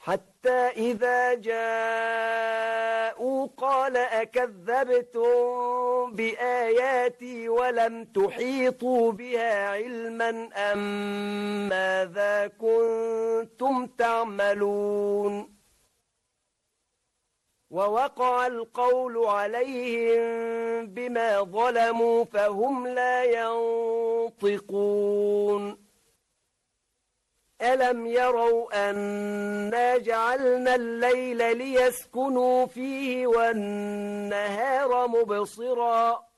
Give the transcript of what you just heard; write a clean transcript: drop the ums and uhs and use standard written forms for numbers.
حتى إذا جاءوا قال أكذبتم بآياتي ولم تحيطوا بها علما أم ماذا كنتم تعملون ووقع القول عليهم بما ظلموا فهم لا ينطقون ألم يروا أنا جعلنا الليل ليسكنوا فيه والنهار مبصرا